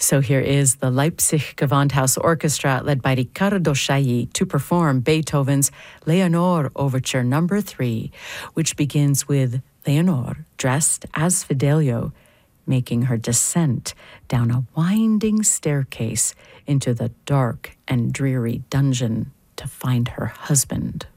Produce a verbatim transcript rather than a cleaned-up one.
So here is the Leipzig Gewandhaus Orchestra led by Riccardo Chailly to perform Beethoven's Leonore Overture number three, which begins with Leonore dressed as Fidelio, making her descent down a winding staircase into the dark and dreary dungeon to find her husband.